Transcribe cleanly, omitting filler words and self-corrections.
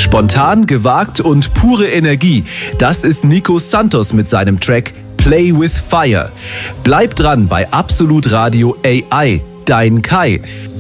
Spontan, gewagt und pure Energie. Das ist Nico Santos mit seinem Track Play with Fire. Bleib dran bei Absolut Radio AI, dein Kai.